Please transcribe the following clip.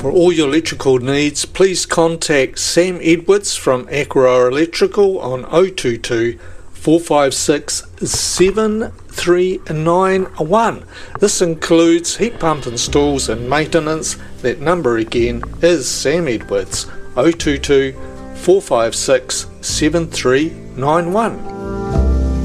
For all your electrical needs, please contact Sam Edwards from Aquaroa Electrical on 022 456 7391. This includes heat pump installs and maintenance. That number again is Sam Edwards, 022 456 7391.